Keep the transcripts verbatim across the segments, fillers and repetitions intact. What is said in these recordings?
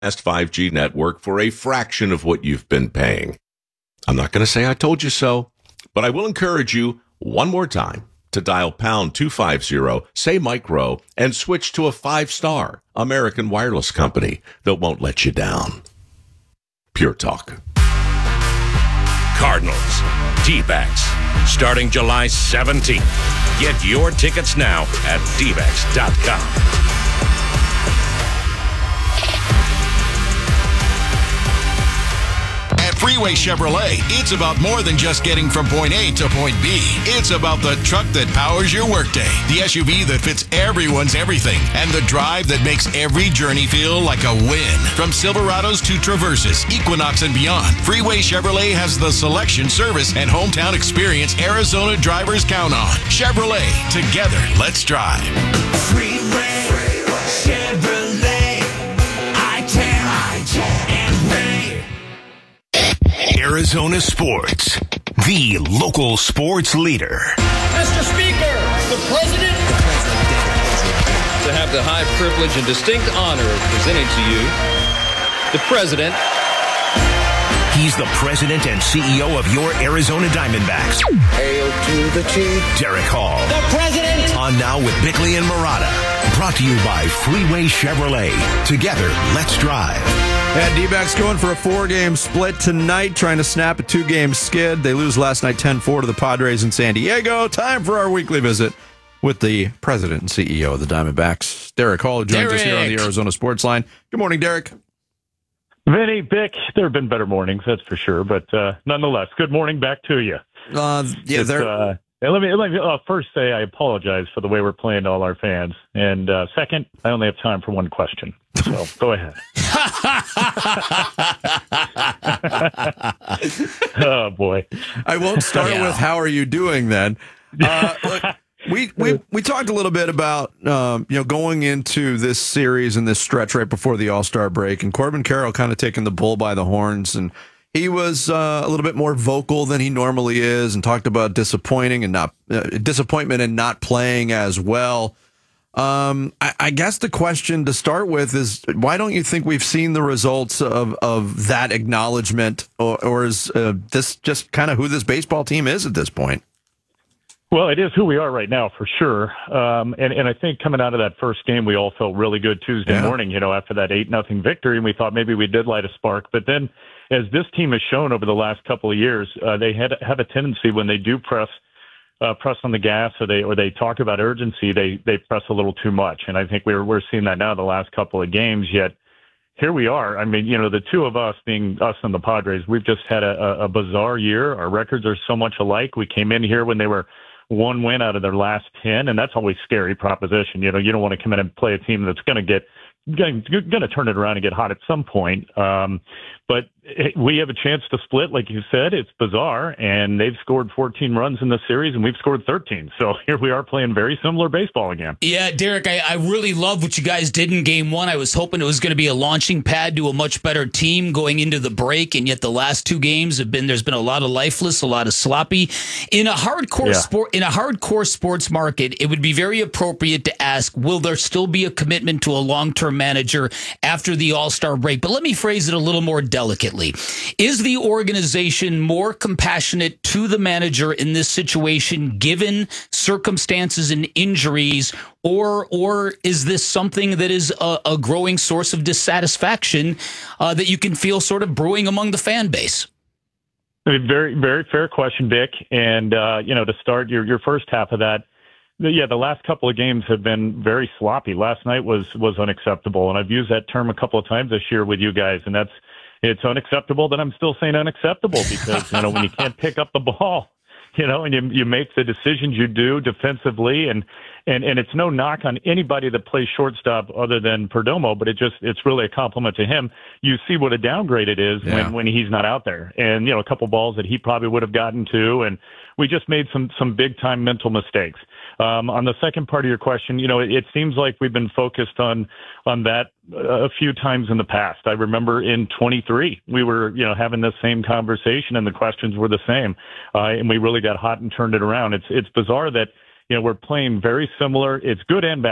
five G network for a fraction of what you've been paying. I'm not going to say I told you so, but I will encourage you one more time to dial pound two fifty, say micro, and switch to a five-star American wireless company that won't let you down. Pure Talk. Cardinals, D-backs, starting July seventeenth. Get your tickets now at D backs dot com. Freeway Chevrolet, it's about more than just getting from point A to point B. It's about the truck that powers your workday, the S U V that fits everyone's everything, and the drive that makes every journey feel like a win. From Silverados to Traverses, Equinox, and beyond, Freeway Chevrolet has the selection, service, and hometown experience Arizona drivers count on. Chevrolet, together, let's drive. Freeway, Freeway. Chevrolet, I ten, I ten, and Ray. Arizona Sports, the local sports leader. Mister Speaker, the President. The President. To have the high privilege and distinct honor of presenting to you the President. He's the President and C E O of your Arizona Diamondbacks. Hail to the chief. Derek Hall. The President. On Now with Bickley and Murata. Brought to you by Freeway Chevrolet. Together, let's drive. And D-backs going for a four-game split tonight, trying to snap a two-game skid. They lose last night ten four to the Padres in San Diego. Time for our weekly visit with the president and C E O of the Diamondbacks, Derek Hall, who joins Derek. us here on the Arizona Sports Line. Good morning, Derek. Vinny, Vic, there have been better mornings, that's for sure. But uh, nonetheless, good morning back to you. Uh, yeah, there. Uh, let me, let me uh, first say I apologize for the way we're playing to all our fans. And uh, second, I only have time for one question. So go ahead. Oh, boy. I won't start Yeah. with how are you doing then. Uh, look, we, we we talked a little bit about um, you know going into this series and this stretch right before the All-Star break, and Corbin Carroll kind of taking the bull by the horns, and he was uh, a little bit more vocal than he normally is, and talked about disappointing and not uh, disappointment and not playing as well. Um, I, I guess the question to start with is, why don't you think we've seen the results of, of that acknowledgement, or, or is uh, this just kind of who this baseball team is at this point? Well, it is who we are right now, for sure. Um, and, and I think coming out of that first game, we all felt really good Tuesday Yeah. morning, you know, after that eight nothing victory, and we thought maybe we did light a spark. But then, as this team has shown over the last couple of years, uh, they had, have a tendency when they do press uh, press on the gas, or they or they talk about urgency, they they press a little too much. And I think we're we're seeing that now the last couple of games. Yet here we are. I mean, you know, the two of us, being us and the Padres, we've just had a, a, a bizarre year. Our records are so much alike. We came in here when they were one win out of their last ten, and that's always a scary proposition. You know, you don't want to come in and play a team that's going to get going to turn it around and get hot at some point. Um, but it, we have a chance to split, like you said. It's bizarre, and they've scored fourteen runs in this series, and we've scored thirteen. So here we are playing very similar baseball again. Yeah, Derek, I, I really love what you guys did in game one. I was hoping it was going to be a launching pad to a much better team going into the break, and yet the last two games have been, there's been a lot of lifeless, a lot of sloppy. In a hardcore Yeah. sport, in a hardcore sports market, it would be very appropriate to ask, will there still be a commitment to a long-term manager after the All-Star break? But let me phrase it a little more delicately. Is the organization more compassionate to the manager in this situation, given circumstances and injuries, or or is this something that is a, a growing source of dissatisfaction uh, that you can feel sort of brewing among the fan base? I mean, very, very fair question, Vic. And, uh, you know, to start your, your first half of that, the- yeah, the last couple of games have been very sloppy. Last night was, was unacceptable. And I've used that term a couple of times this year with you guys. And that's, it's unacceptable that I'm still saying unacceptable because, you know, when you can't pick up the ball, you know, and you, you make the decisions you do defensively, and, and, and it's no knock on anybody that plays shortstop other than Perdomo, but it just, it's really a compliment to him. You see what a downgrade it is Yeah. when, when he's not out there, and, you know, a couple balls that he probably would have gotten to, and we just made some, some big time mental mistakes. Um, on the second part of your question, you know, it, it seems like we've been focused on, on that a few times in the past. I remember in twenty-three, we were, you know, having this same conversation and the questions were the same. Uh, and we really got hot and turned it around. It's, it's bizarre that, you know, we're playing very similar. It's good and bad.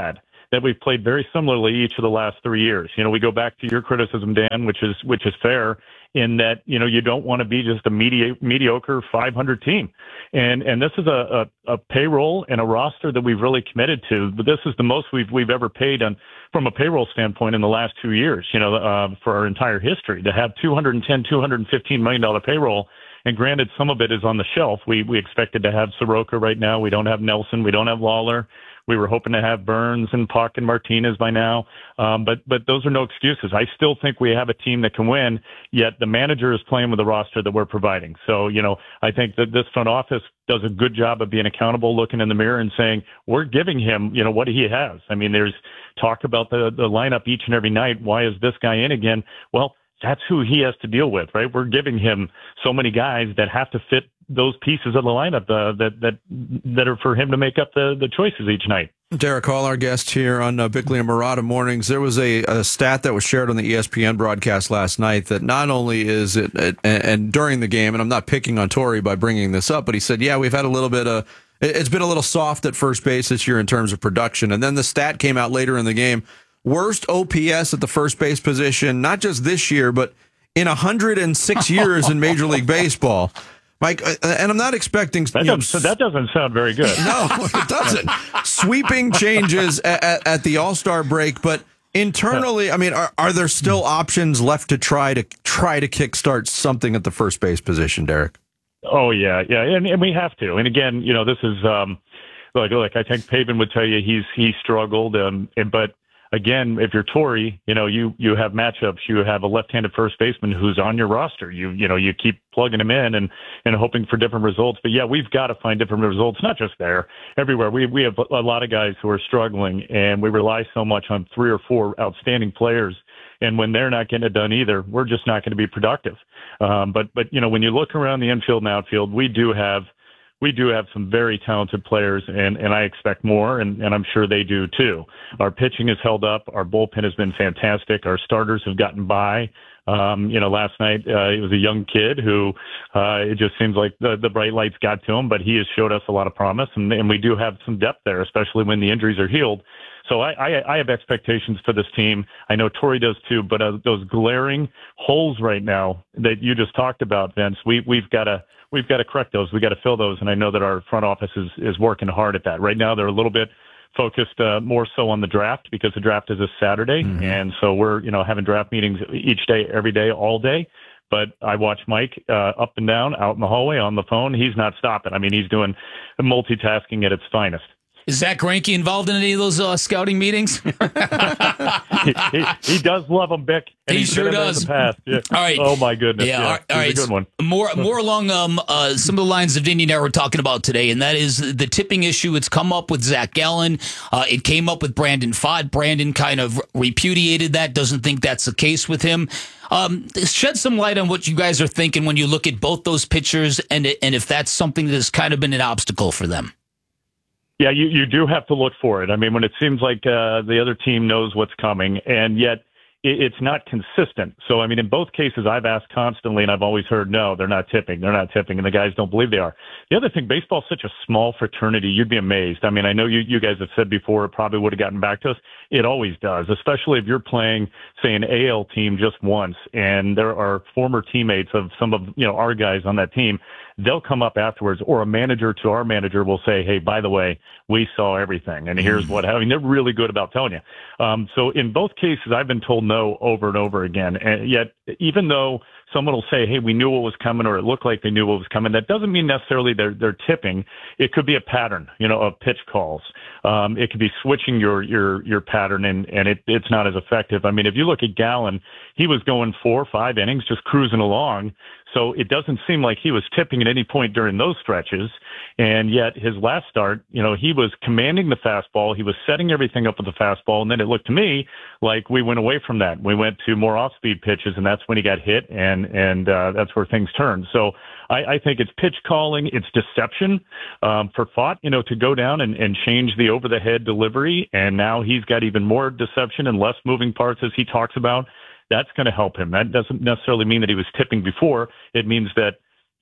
that we've played very similarly each of the last three years. You know, we go back to your criticism, Dan, which is which is fair, in that, you know, you don't want to be just a medi- mediocre five hundred team. And and this is a, a, a payroll and a roster that we've really committed to. But this is the most we've we've ever paid on from a payroll standpoint in the last two years, you know, uh, for our entire history. To have two hundred ten, two hundred fifteen million dollars payroll, and granted, some of it is on the shelf. We we expected to have Soroka right now. We don't have Nelson. We don't have Lawler. We were hoping to have Burns and Puck and Martinez by now. Um, but but those are no excuses. I still think we have a team that can win, yet the manager is playing with the roster that we're providing. So, you know, I think that this front office does a good job of being accountable, looking in the mirror and saying, we're giving him, you know, what he has. I mean, there's talk about the, the lineup each and every night. Why is this guy in again? Well, that's who he has to deal with, right? We're giving him so many guys that have to fit those pieces of the lineup uh, that that that are for him to make up the, the choices each night. Derek Hall, our guest here on uh, Bickley and Marotta Mornings. There was a, a stat that was shared on the E S P N broadcast last night that not only is it, it and, and during the game, and I'm not picking on Torey by bringing this up, but he said, yeah, we've had a little bit of, it's been a little soft at first base this year in terms of production. And then the stat came out later in the game. Worst O P S at the first base position, not just this year, but in one hundred six years in Major League Baseball. Mike, and I'm not expecting... That, you know, doesn't, that doesn't sound very good. No, it doesn't. Sweeping changes at, at, at the All-Star break, but internally, I mean, are, are there still options left to try to try to kickstart something at the first base position, Derek? Oh, yeah, yeah, and, and we have to. And again, you know, this is... Um, like, like I think Pavin would tell you he's he struggled, um, and, but... Again, if you're Torey, you know, you, you have matchups. You have a left-handed first baseman who's on your roster. You you know, you keep plugging him in and, and hoping for different results. But, yeah, we've got to find different results, not just there, everywhere. We we have a lot of guys who are struggling, and we rely so much on three or four outstanding players. And when they're not getting it done either, we're just not going to be productive. Um, but, but, you know, when you look around the infield and outfield, we do have – We do have some very talented players, and, and I expect more, and, and I'm sure they do too. Our pitching has held up. Our bullpen has been fantastic. Our starters have gotten by. Um, you know, last night uh, it was a young kid who uh, it just seems like the, the bright lights got to him, but he has showed us a lot of promise, and, and we do have some depth there, especially when the injuries are healed. So I, I, I have expectations for this team. I know Torey does too, but uh, those glaring holes right now that you just talked about, Vince, we, we've got to we've got to correct those. We've got to fill those, and I know that our front office is, is working hard at that. Right now they're a little bit focused uh, more so on the draft because the draft is this Saturday, mm-hmm. and so we're you know having draft meetings each day, every day, all day. But I watch Mike uh, up and down, out in the hallway, on the phone. He's not stopping. I mean, he's doing multitasking at its finest. Is Zach Greinke involved in any of those uh, scouting meetings? he, he, he does love them, Bick. And he he's sure been in does. The past. Yeah. All right. Oh my goodness. Yeah. yeah. All right. All right. A good one. More, more along um, uh, some of the lines of Vinny and I were talking about today, and that is the tipping issue. It's come up with Zach Gallen. Uh, it came up with Brandon Pfaadt. Brandon kind of repudiated that. Doesn't think that's the case with him. Um, shed some light on what you guys are thinking when you look at both those pitchers, and and if that's something that has kind of been an obstacle for them. Yeah, you, you do have to look for it. I mean, when it seems like uh, the other team knows what's coming, and yet it, it's not consistent. So, I mean, in both cases, I've asked constantly, and I've always heard, no, they're not tipping. They're not tipping, and the guys don't believe they are. The other thing, baseball's such a small fraternity, you'd be amazed. I mean, I know you, you guys have said before it probably would have gotten back to us. It always does, especially if you're playing, say, an A L team just once, and there are former teammates of some of you know our guys on that team. They'll come up afterwards, or a manager to our manager will say, hey, by the way, we saw everything, and here's what happened. I mean, they're really good about telling you. Um, so in both cases, I've been told no over and over again. And yet, even though someone will say, hey, we knew what was coming, or it looked like they knew what was coming, that doesn't mean necessarily they're, they're tipping. It could be a pattern, you know, of pitch calls. Um, it could be switching your, your, your pattern, and, and it, it's not as effective. I mean, if you look at Gallen, he was going four or five innings, just cruising along. So it doesn't seem like he was tipping at any point during those stretches. And yet his last start, you know, he was commanding the fastball. He was setting everything up with the fastball. And then it looked to me like we went away from that. We went to more off-speed pitches, and that's when he got hit, and, and uh, that's where things turned. So I, I think it's pitch calling, it's deception um, for Pfaadt, you know, to go down and, and change the over-the-head delivery. And now he's got even more deception and less moving parts, as he talks about. That's going to help him. That doesn't necessarily mean that he was tipping before. It means that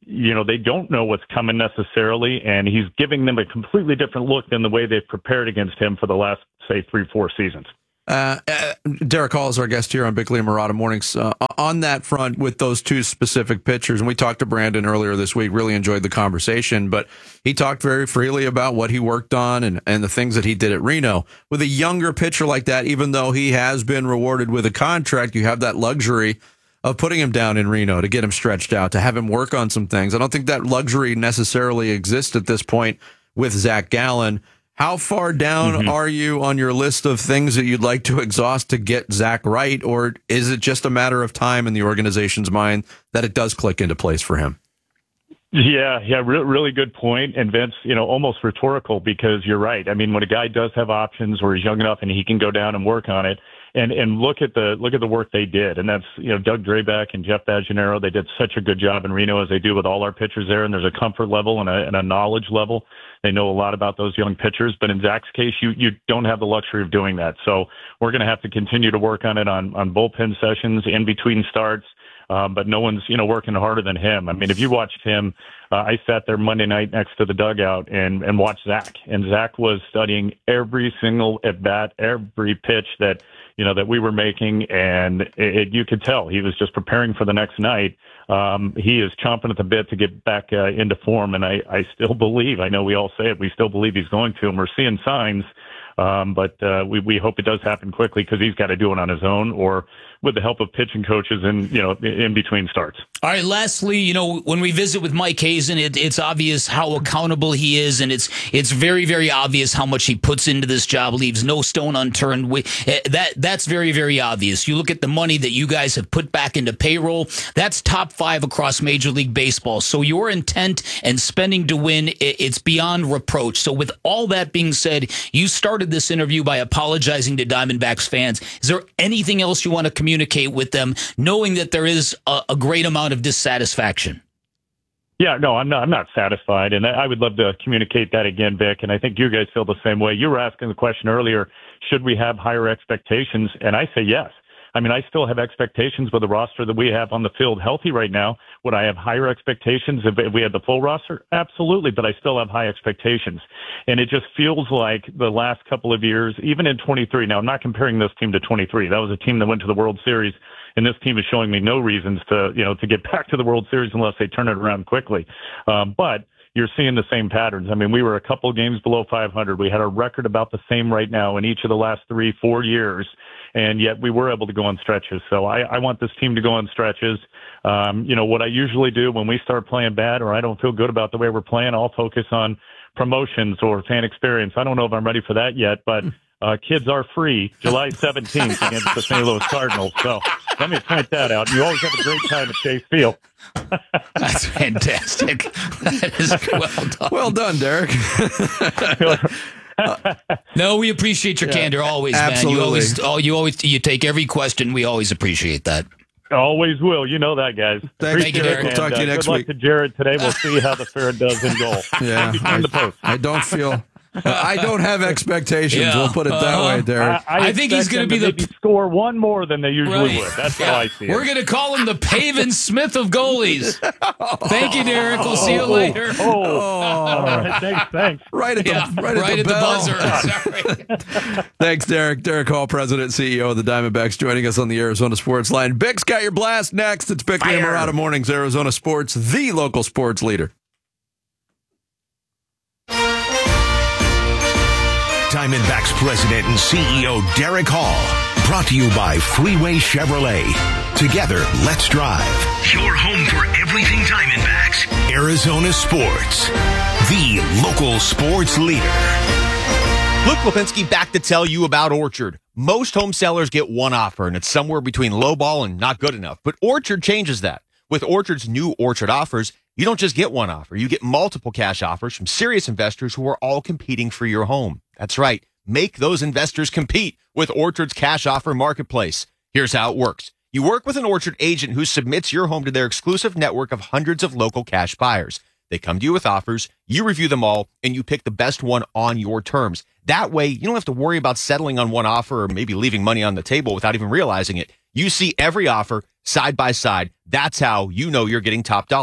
you know, they don't know what's coming necessarily, and he's giving them a completely different look than the way they've prepared against him for the last, say, three, four seasons. Uh, uh, Derek Hall is our guest here on Bickley and Murata Mornings. Uh, on that front, with those two specific pitchers, and we talked to Brandon earlier this week, really enjoyed the conversation, but he talked very freely about what he worked on and, and the things that he did at Reno. With a younger pitcher like that, even though he has been rewarded with a contract, you have that luxury of putting him down in Reno to get him stretched out, to have him work on some things. I don't think that luxury necessarily exists at this point with Zach Gallen. How far down mm-hmm. are you on your list of things that you'd like to exhaust to get Zach right? Or is it just a matter of time in the organization's mind that it does click into place for him? Yeah, yeah, re- really good point. And Vince, you know, almost rhetorical, because you're right. I mean, when a guy does have options or he's young enough and he can go down and work on it, and and look at the look at the work they did, and that's, you know, Doug Drabek and Jeff Bajanero. They did such a good job in Reno, as they do with all our pitchers there. And there's a comfort level and a, and a knowledge level. They know a lot about those young pitchers, but in Zach's case, you you don't have the luxury of doing that. So we're going to have to continue to work on it on on bullpen sessions, in between starts. Um, but no one's, you know, working harder than him. I mean, if you watched him, uh, I sat there Monday night next to the dugout and, and watched Zach. And Zach was studying every single at bat, every pitch that, you know, that we were making. And it, it, you could tell he was just preparing for the next night. Um, he is chomping at the bit to get back uh, into form. And I, I still believe, I know we all say it, we still believe he's going to, and we're seeing signs. Um, but uh, we, we hope it does happen quickly, because he's got to do it on his own or with the help of pitching coaches and, you know, in between starts. All right. Lastly, you know, when we visit with Mike Hazen, it, it's obvious how accountable he is, and it's it's very, very obvious how much he puts into this job, leaves no stone unturned. We, that that's very, very obvious. You look at the money that you guys have put back into payroll, that's top five across Major League Baseball. So your intent and spending to win, it's beyond reproach. So with all that being said, you started this interview by apologizing to Diamondbacks fans. Is there anything else you want to communicate with them, knowing that there is a, a great amount of dissatisfaction? Yeah, no, I'm not. I'm not satisfied, and I would love to communicate that again, Vic. And I think you guys feel the same way. You were asking the question earlier: should we have higher expectations? And I say yes. I mean, I still have expectations with the roster that we have on the field healthy right now. Would I have higher expectations if we had the full roster? Absolutely, but I still have high expectations. And it just feels like the last couple of years, even in twenty-three, now I'm not comparing this team to twenty-three. That was a team that went to the World Series, and this team is showing me no reasons to, you know, to get back to the World Series unless they turn it around quickly. Um, but you're seeing the same patterns. I mean, we were a couple games below five hundred. We had a record about the same right now in each of the last three, four years, and yet we were able to go on stretches. So I, I want this team to go on stretches. Um, you know, what I usually do when we start playing bad or I don't feel good about the way we're playing, I'll focus on promotions or fan experience. I don't know if I'm ready for that yet, but uh, kids are free July seventeenth against the Saint Louis Cardinals. So let me point that out. You always have a great time at Chase Field. That's fantastic. That is well done. Well done, Derek. Uh, no, we appreciate your yeah, candor always, absolutely. man. You always, oh, you always, you take every question. We always appreciate that. Always will. You know that, guys. Thanks, Thank you, Derek. We'll talk to you uh, next good week. Good luck to Jared today. We'll see how the Ferret does in goal. Yeah, I, the post. I don't feel. I don't have expectations. Yeah. We'll put it that uh, way, Derek. I, I, I think he's going to be the maybe score one more than they usually right. would. That's yeah. how I see it. We're going to call him the Pavin Smith of goalies. Thank you, Derek. We'll see you oh, later. Oh, oh. All right, thanks, thanks. Right at the yeah, right, right at, the, at the buzzer. Sorry. Thanks, Derek. Derek Hall, President and C E O of the Diamondbacks, joining us on the Arizona Sports Line. Bic's got your blast next. It's Bickley and Murata Mornings, Arizona Sports, the local sports leader. Diamondbacks President and C E O Derek Hall. Brought to you by Freeway Chevrolet. Together, let's drive. Your home for everything Diamondbacks. Arizona Sports. The local sports leader. Luke Lipinski back to tell you about Orchard. Most home sellers get one offer, and it's somewhere between lowball and not good enough. But Orchard changes that. With Orchard's new Orchard offers, you don't just get one offer. You get multiple cash offers from serious investors who are all competing for your home. That's right. Make those investors compete with Orchard's cash offer marketplace. Here's how it works. You work with an Orchard agent who submits your home to their exclusive network of hundreds of local cash buyers. They come to you with offers, you review them all, and you pick the best one on your terms. That way, you don't have to worry about settling on one offer or maybe leaving money on the table without even realizing it. You see every offer side by side. That's how you know you're getting top dollar.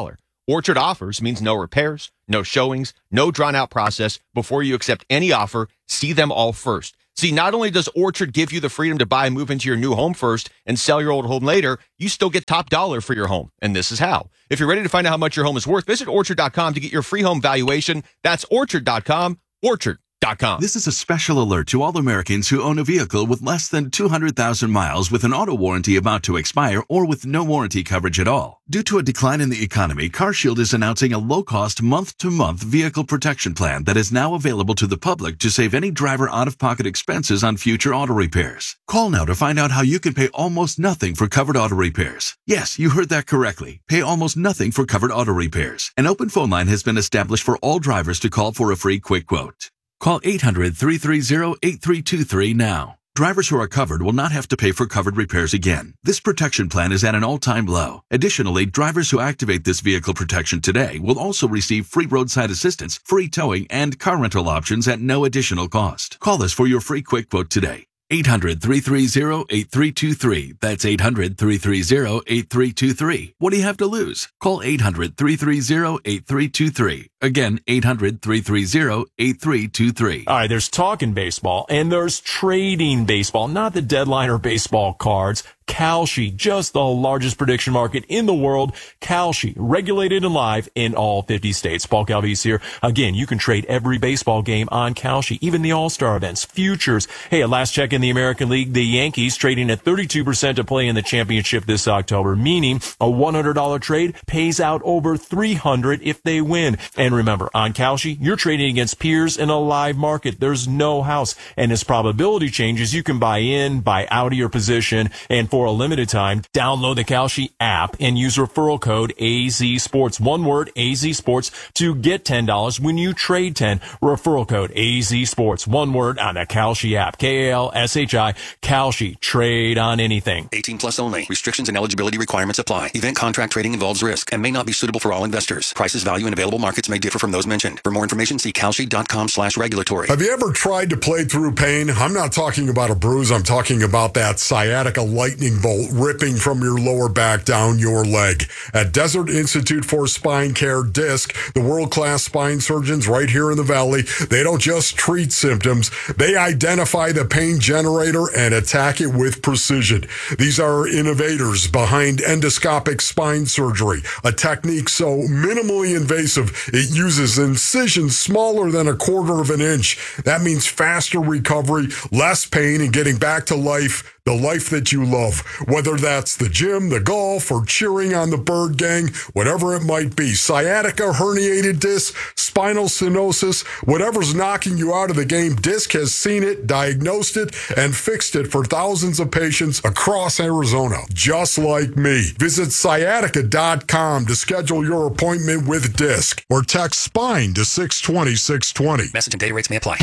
Orchard Offers means no repairs, no showings, no drawn-out process. Before you accept any offer, see them all first. See, not only does Orchard give you the freedom to buy and move into your new home first and sell your old home later, you still get top dollar for your home. And this is how. If you're ready to find out how much your home is worth, visit orchard dot com to get your free home valuation. That's orchard dot com, orchard dot com. This is a special alert to all Americans who own a vehicle with less than two hundred thousand miles with an auto warranty about to expire or with no warranty coverage at all. Due to a decline in the economy, CarShield is announcing a low-cost month-to-month vehicle protection plan that is now available to the public to save any driver out-of-pocket expenses on future auto repairs. Call now to find out how you can pay almost nothing for covered auto repairs. Yes, you heard that correctly. Pay almost nothing for covered auto repairs. An open phone line has been established for all drivers to call for a free quick quote. Call eight hundred, three three zero, eight three two three now. Drivers who are covered will not have to pay for covered repairs again. This protection plan is at an all-time low. Additionally, drivers who activate this vehicle protection today will also receive free roadside assistance, free towing, and car rental options at no additional cost. Call us for your free quick quote today. eight hundred, three three zero, eight three two three. That's eight hundred, three three zero, eight three two three. What do you have to lose? Call eight hundred, three three zero, eight three two three. Again, eight hundred, three three zero, eight three two three. All right, there's talking baseball, and there's trading baseball, not the deadline or baseball cards. Kalshi, just the largest prediction market in the world. Kalshi, regulated and live in all fifty states. Paul Calvise here. Again, you can trade every baseball game on Kalshi, even the All-Star events, futures. Hey, at last check in the American League, the Yankees trading at thirty-two percent to play in the championship this October, meaning a one hundred dollars trade pays out over three hundred dollars if they win. And remember, on Kalshi, you're trading against peers in a live market. There's no house. And as probability changes, you can buy in, buy out of your position, and for a limited time, download the Kalshi app and use referral code A Z Sports. One word, A Z Sports, to get ten dollars when you trade ten. Referral code A Z Sports. One word on the Kalshi app. K A L S H I. Kalshi. Trade on anything. eighteen plus only. Restrictions and eligibility requirements apply. Event contract trading involves risk and may not be suitable for all investors. Prices, value, and available markets may differ from those mentioned. For more information, see kalshi dot com slash regulatory. Have you ever tried to play through pain? I'm not talking about a bruise. I'm talking about that sciatica lightning bolt ripping from your lower back down your leg. At Desert Institute for Spine Care, DISC, the world-class spine surgeons right here in the Valley, they don't just treat symptoms. They identify the pain generator and attack it with precision. These are innovators behind endoscopic spine surgery, a technique so minimally invasive it uses incisions smaller than a quarter of an inch. That means faster recovery, less pain, and getting back to life, the life that you love. Whether that's the gym, the golf, or cheering on the Bird Gang, whatever it might be. Sciatica, herniated disc, spinal stenosis, whatever's knocking you out of the game, DISC has seen it, diagnosed it, and fixed it for thousands of patients across Arizona, just like me. Visit sciatica dot com to schedule your appointment with DISC, or text SPINE to six twenty, six twenty. Message and data rates may apply.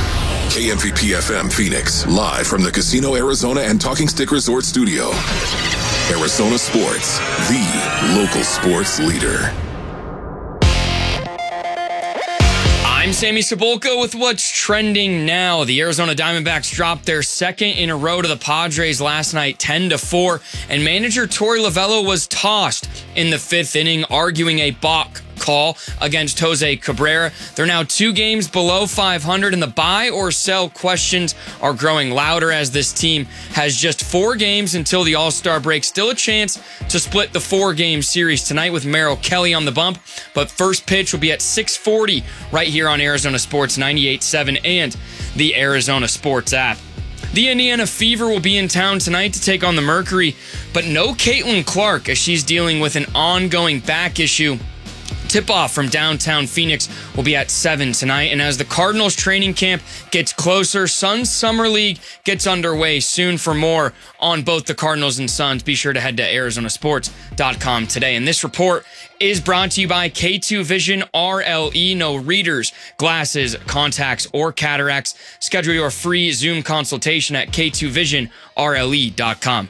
K M V P F M Phoenix, live from the Casino Arizona and Talking Stick Resort Studio. Arizona Sports, the local sports leader. I'm Sammy Cebulka with what's trending now. The Arizona Diamondbacks dropped their second in a row to the Padres last night, ten to four, and manager Torey Lovullo was tossed in the fifth inning, arguing a balk call against Jose Cabrera. They're now two games below five hundred, and the buy or sell questions are growing louder as this team has just four games until the All-Star break. Still a chance to split the four-game series tonight with Merrill Kelly on the bump, but first pitch will be at six forty right here on Arizona Sports ninety-eight point seven and the Arizona Sports app. The Indiana Fever will be in town tonight to take on the Mercury, but no Caitlin Clark as she's dealing with an ongoing back issue. Tip-off from downtown Phoenix will be at seven tonight. And as the Cardinals training camp gets closer, Suns Summer League gets underway soon. For more on both the Cardinals and Suns, be sure to head to arizona sports dot com today. And this report is brought to you by K two Vision R L E. No readers, glasses, contacts, or cataracts. Schedule your free Zoom consultation at K two vision R L E dot com.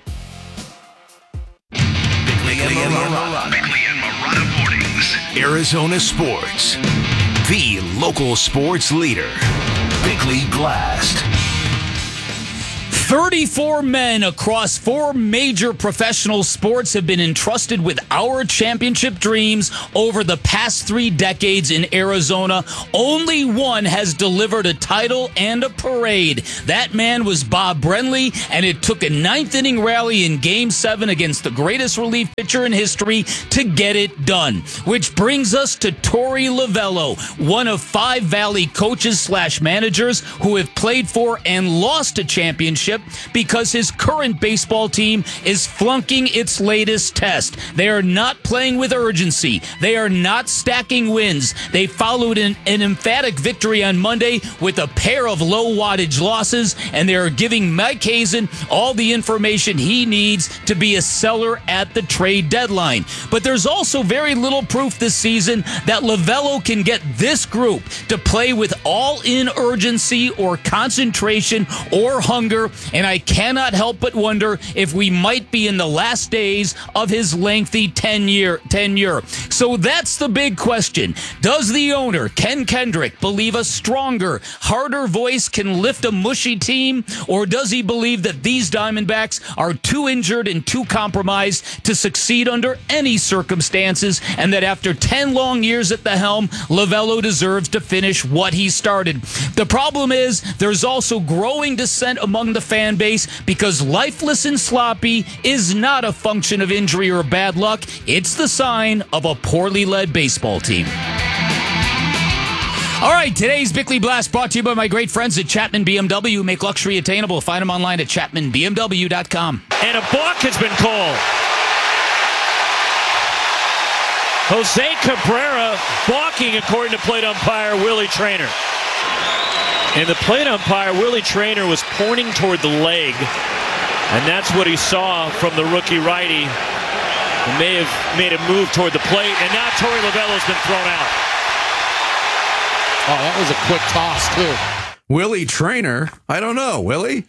Bickley and Marotta. Bickley and Marotta Mornings. Arizona Sports, the local sports leader. Bickley Blast. thirty-four men across four major professional sports have been entrusted with our championship dreams over the past three decades in Arizona. Only one has delivered a title and a parade. That man was Bob Brenly, and it took a ninth inning rally in Game seven against the greatest relief pitcher in history to get it done. Which brings us to Torey Lovullo, one of five Valley coaches slash managers who have played for and lost a championship because his current baseball team is flunking its latest test. They are not playing with urgency. They are not stacking wins. They followed an, an emphatic victory on Monday with a pair of low wattage losses, and they are giving Mike Hazen all the information he needs to be a seller at the trade deadline. But there's also very little proof this season that Lovullo can get this group to play with all-in urgency or concentration or hunger, and I cannot help but wonder if we might be in the last days of his lengthy tenure. tenure. So that's the big question. Does the owner, Ken Kendrick, believe a stronger, harder voice can lift a mushy team, or does he believe that these Diamondbacks are too injured and too compromised to succeed under any circumstances, and that after ten long years at the helm, Lovullo deserves to finish what he started? The problem is there's also growing dissent among the fan base because lifeless and sloppy is not a function of injury or bad luck. It's the sign of a poorly led baseball team. All right, today's Bickley Blast brought to you by my great friends at Chapman B M W. Make luxury attainable. Find them online at chapman b m w dot com. And a balk has been called. Jose Cabrera balking, according to plate umpire Willie Traynor. And the plate umpire, Willie Traynor, was pointing toward the leg. And that's what he saw from the rookie righty. He may have made a move toward the plate. And now Torey Lovullo's been thrown out. Oh, that was a quick toss, too. Willie Traynor? I don't know. Willie?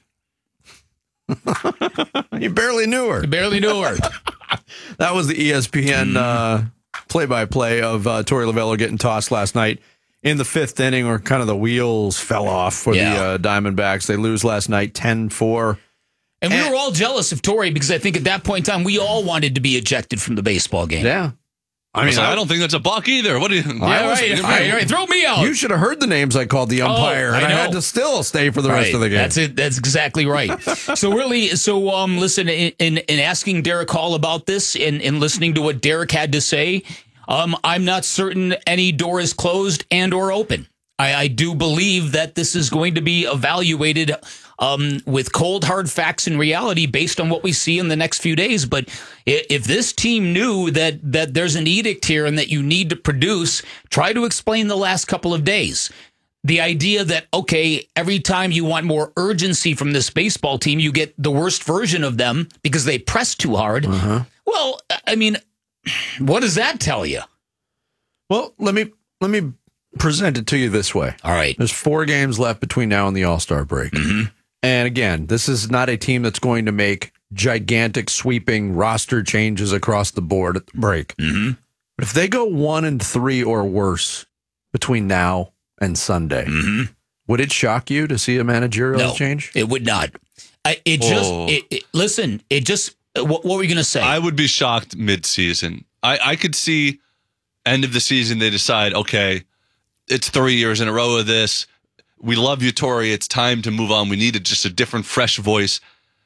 You barely knew her. You barely knew her. That was the E S P N uh, play-by-play of uh, Torey Lovullo getting tossed last night in the fifth inning, where kind of the wheels fell off for Yeah. the uh, Diamondbacks. They lose last night ten four. And we were all jealous of Torey because I think at that point in time, we all wanted to be ejected from the baseball game. Yeah. I mean, I, I don't think that's a buck either. What do you? Yeah, right. Right, right. Throw me out. You should have heard the names I called the umpire, Oh, I and I know. had to still stay for the Right. rest of the game. That's it. That's exactly right. so really, so um, listen, in, in, in asking Derek Hall about this and, and listening to what Derek had to say, um, I'm not certain any door is closed and or open. I, I do believe that this is going to be evaluated um, with cold, hard facts and reality based on what we see in the next few days. But i- if this team knew that that there's an edict here and that you need to produce, try to explain the last couple of days. The idea that, okay, every time you want more urgency from this baseball team, you get the worst version of them because they press too hard. Uh-huh. Well, I mean, what does that tell you? Well, let me let me present it to you this way. All right. There's four games left between now and the All-Star break. Mm-hmm. And again, this is not a team that's going to make gigantic sweeping roster changes across the board at the break. Mm-hmm. But if they go one and three or worse between now and Sunday, mm-hmm. would it shock you to see a managerial No, change? It would not. I, it just, Oh. it, it, listen, it just, what, what were you going to say? I would be shocked mid-season. I, I could see end of the season they decide, okay, it's three years in a row of this. We love you, Torey. It's time to move on. We needed just a different, fresh voice.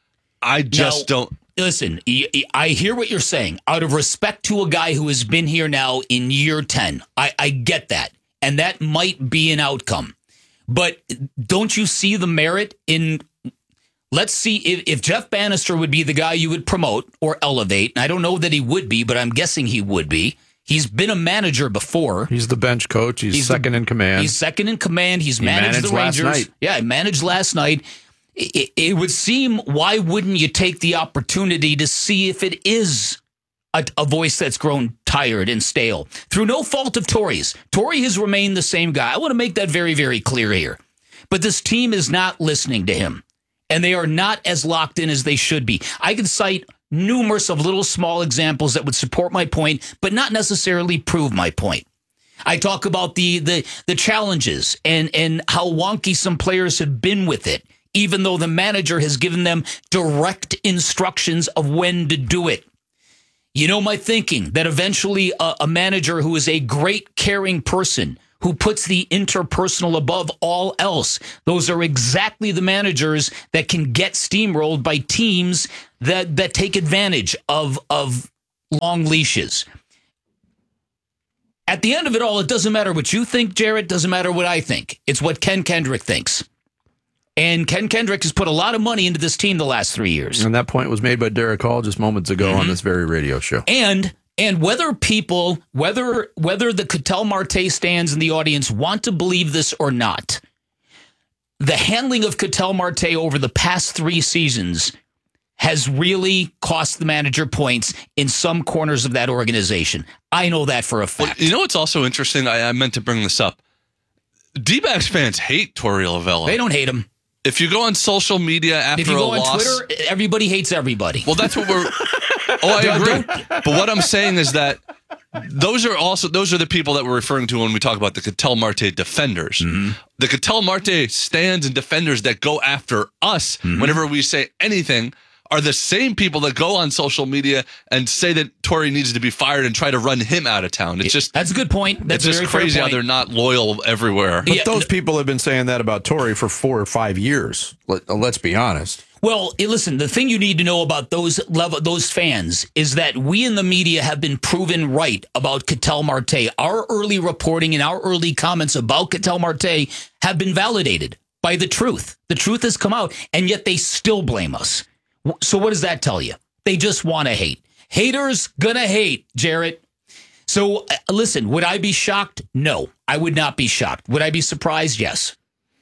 I just Now, don't. Listen, y- y- I hear what you're saying. Out of respect to a guy who has been here now in year ten, I, I get that. And that might be an outcome. But don't you see the merit in, let's see, if, if Jeff Bannister would be the guy you would promote or elevate, and I don't know that he would be, but I'm guessing he would be. He's been a manager before. He's the bench coach. He's, He's the- second in command. He's second in command. He's He managed, managed the last Rangers. night. Yeah, he managed last night. It, it would seem, why wouldn't you take the opportunity to see if it is a, a voice that's grown tired and stale through no fault of Torey's? Torey has remained the same guy. I want to make that very, very clear here. But this team is not listening to him, and they are not as locked in as they should be. I can cite numerous of little small examples that would support my point, but not necessarily prove my point. I talk about the the the challenges and and how wonky some players have been with it even though the manager has given them direct instructions of when to do it. You know my thinking, that eventually a, a manager who is a great caring person, who puts the interpersonal above all else, those are exactly the managers that can get steamrolled by teams that, that take advantage of, of long leashes. At the end of it all, it doesn't matter what you think, Jarrett. Doesn't matter what I think. It's what Ken Kendrick thinks. And Ken Kendrick has put a lot of money into this team the last three years. And that point was made by Derek Hall just moments ago mm-hmm. on this very radio show. And and whether people, whether whether the Ketel Marte stands in the audience want to believe this or not, the handling of Ketel Marte over the past three seasons has really cost the manager points in some corners of that organization. I know that for a fact. Well, you know what's also interesting? I, I meant to bring this up. D-backs fans hate Torey Lovullo. They don't hate him. If you go on social media after a loss... If you go on loss, Twitter, everybody hates everybody. Well, that's what we're... Oh, I agree. But what I'm saying is that those are also those are the people that we're referring to when we talk about the Ketel Marte defenders. Mm-hmm. The Ketel Marte stands and defenders that go after us mm-hmm. whenever we say anything are the same people that go on social media and say that Torey needs to be fired and try to run him out of town. It's just that's a good point. That's it's just very crazy how they're not loyal everywhere. But yeah, those no, people have been saying that about Torey for four or five years. Let, let's be honest. Well, listen, the thing you need to know about those level, those fans is that we in the media have been proven right about Ketel Marte. Our early reporting and our early comments about Ketel Marte have been validated by the truth. The truth has come out, and yet they still blame us. So what does that tell you? They just want to hate. Haters gonna hate, Jarrett. So uh, listen, would I be shocked? No, I would not be shocked. Would I be surprised? Yes.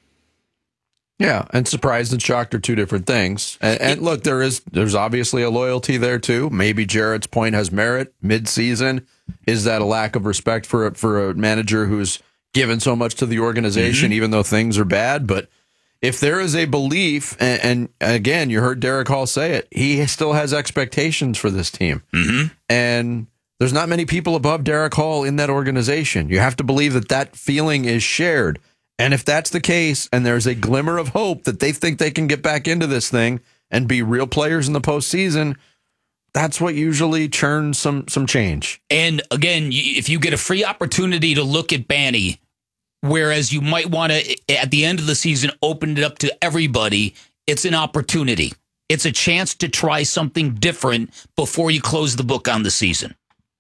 Yeah, and surprised and shocked are two different things. And, and look, there is there's obviously a loyalty there too. Maybe Jarrett's point has merit. Mid-season, is that a lack of respect for a, for a manager who's given so much to the organization, mm-hmm. even though things are bad? But if there is a belief, and, and again, you heard Derek Hall say it, he still has expectations for this team. Mm-hmm. And there's not many people above Derek Hall in that organization. You have to believe that that feeling is shared. And if that's the case, and there's a glimmer of hope that they think they can get back into this thing and be real players in the postseason, that's what usually churns some some change. And again, if you get a free opportunity to look at Banny, whereas you might want to, at the end of the season, open it up to everybody, it's an opportunity. It's a chance to try something different before you close the book on the season.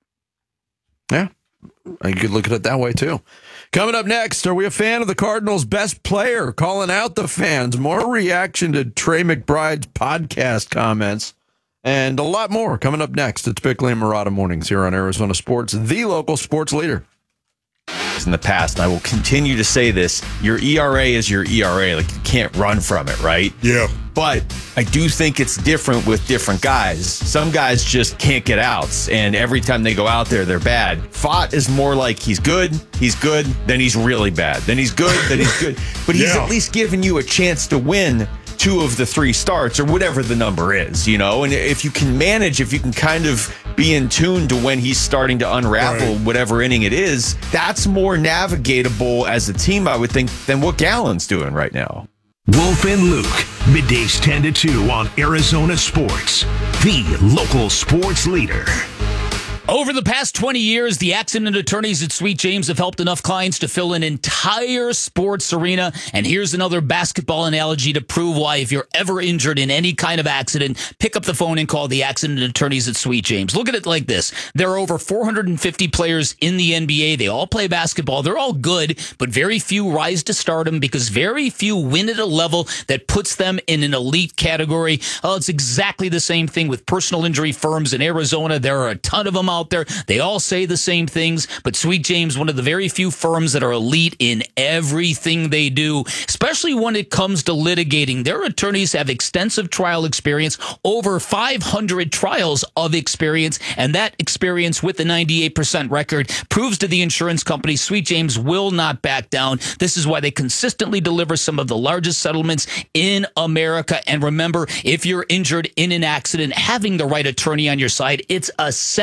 Yeah, you could look at it that way, too. Coming up next, are we a fan of the Cardinals' best player? Calling out the fans. More reaction to Trey McBride's podcast comments. And a lot more coming up next. It's Bickley and Murata Mornings here on Arizona Sports, the local sports leader. In the past, and I will continue to say this, your E R A is your E R A. Like, you can't run from it, right? Yeah. But I do think it's different with different guys. Some guys just can't get outs, and every time they go out there, they're bad. Fott is more like he's good, he's good, then he's really bad. Then he's good, then he's good. But he's Yeah. at least giving you a chance to win two of the three starts or whatever the number is, you know? And if you can manage, if you can kind of be in tune to when he's starting to unravel Right. whatever inning it is, that's more navigatable as a team, I would think, than what Gallen's doing right now. Wolf and Luke, middays ten to two on Arizona Sports, the local sports leader. Over the past twenty years, the accident attorneys at Sweet James have helped enough clients to fill an entire sports arena. And here's another basketball analogy to prove why, if you're ever injured in any kind of accident, pick up the phone and call the accident attorneys at Sweet James. Look at it like this. There are over four hundred fifty players in the N B A. They all play basketball. They're all good, but very few rise to stardom because very few win at a level that puts them in an elite category. Oh, it's exactly the same thing with personal injury firms in Arizona. There are a ton of them out there. They all say the same things, but Sweet James, one of the very few firms that are elite in everything they do, especially when it comes to litigating. Their attorneys have extensive trial experience, over five hundred trials of experience, and that experience with the ninety-eight percent record proves to the insurance company Sweet James will not back down. This is why they consistently deliver some of the largest settlements in America. And remember, if you're injured in an accident, having the right attorney on your side, it's essential.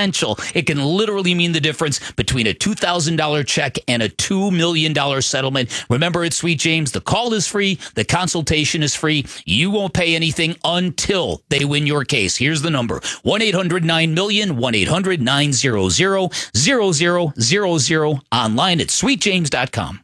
It can literally mean the difference between a two thousand dollars check and a two million dollars settlement. Remember, at Sweet James, the call is free, the consultation is free. You won't pay anything until they win your case. Here's the number: one eight hundred nine million, one eight hundred nine hundred, zero zero zero zero, online at sweet james dot com.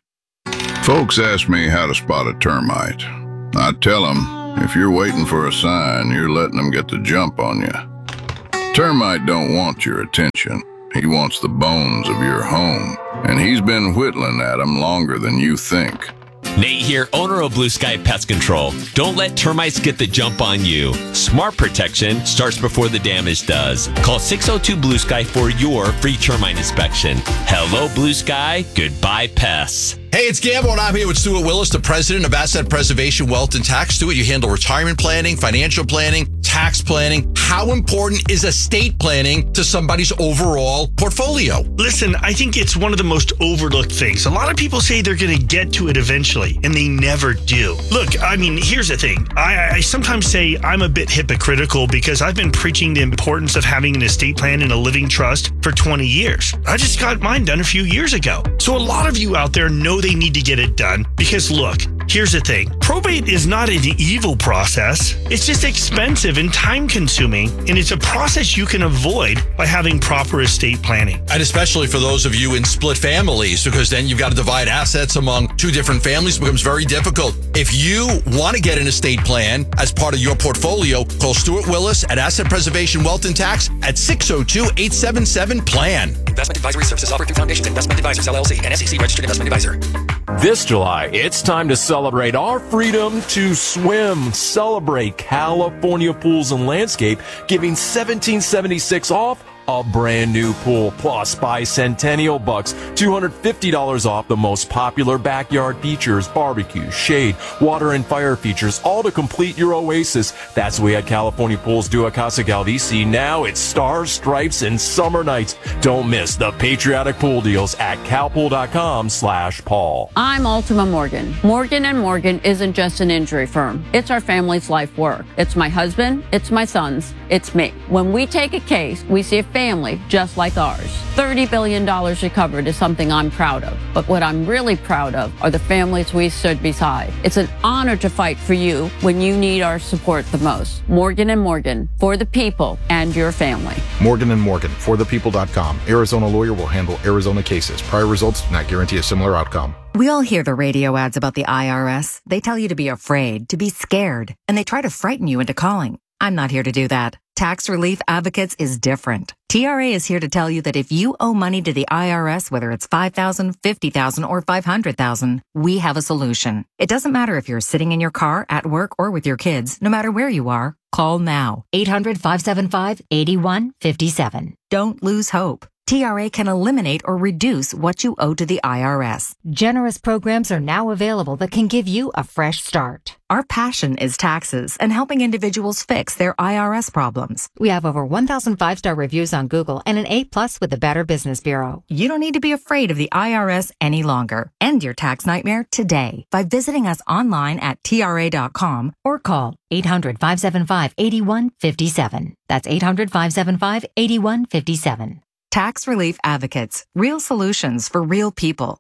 Folks ask me how to spot a termite. I tell them, if you're waiting for a sign, you're letting them get the jump on you. Termite don't want your attention. He wants the bones of your home, and he's been whittling at them longer than you think. Nate here, owner of Blue Sky Pest Control. Don't let termites get the jump on you. Smart protection starts before the damage does. Call six oh two Blue Sky for your free termite inspection. Hello, Blue Sky. Goodbye, pests. Hey, it's Gamble, and I'm here with Stuart Willis, the president of Asset Preservation Wealth and Tax. Stuart, you handle retirement planning, financial planning, tax planning. How important is estate planning to somebody's overall portfolio? Listen, I think it's one of the most overlooked things. A lot of people say they're going to get to it eventually, and they never do. Look, I mean, here's the thing. I, I sometimes say I'm a bit hypocritical because I've been preaching the importance of having an estate plan and a living trust for twenty years. I just got mine done a few years ago. So a lot of you out there know they need to get it done because, look, here's the thing. Probate is not an evil process. It's just expensive and time-consuming, and it's a process you can avoid by having proper estate planning. And especially for those of you in split families, because then you've got to divide assets among two different families. It becomes very difficult. If you want to get an estate plan as part of your portfolio, call Stuart Willis at Asset Preservation Wealth and Tax at six oh two, eight seven seven, PLAN. Investment advisory services offered through Foundations Investment Advisors, L L C, and S E C registered investment advisor. This July, it's time to celebrate our freedom to swim. Celebrate California Pools and Landscape, giving seventeen seventy-six off a brand new pool, plus buy Centennial Bucks, two hundred fifty dollars off the most popular backyard features, barbecue, shade, water, and fire features, all to complete your oasis. That's what we at California Pools do at Casa Galdici. Now it's stars, stripes, and summer nights. Don't miss the patriotic pool deals at calpool.com slash Paul. I'm Ultima Morgan. Morgan and Morgan isn't just an injury firm. It's our family's life work. It's my husband. It's my sons. It's me. When we take a case, we see a family just like ours. thirty billion dollars recovered is something I'm proud of. But what I'm really proud of are the families we stood beside. It's an honor to fight for you when you need our support the most. Morgan and Morgan, for the people and your family. Morgan and Morgan, for the people dot com. Arizona lawyer will handle Arizona cases. Prior results do not guarantee a similar outcome. We all hear the radio ads about the I R S. They tell you to be afraid, to be scared, and they try to frighten you into calling. I'm not here to do that. Tax Relief Advocates is different. T R A is here to tell you that if you owe money to the I R S, whether it's five thousand dollars, fifty thousand dollars, or five hundred thousand dollars, we have a solution. It doesn't matter if you're sitting in your car, at work, or with your kids. No matter where you are, call now. eight hundred, five seven five, eight one five seven. Don't lose hope. T R A can eliminate or reduce what you owe to the I R S. Generous programs are now available that can give you a fresh start. Our passion is taxes and helping individuals fix their I R S problems. We have over one thousand five-star reviews on Google and an A plus with the Better Business Bureau. You don't need to be afraid of the I R S any longer. End your tax nightmare today by visiting us online at T R A dot com or call eight hundred, five seven five, eight one five seven. That's eight hundred, five seven five, eight one five seven. Tax Relief Advocates. Real solutions for real people.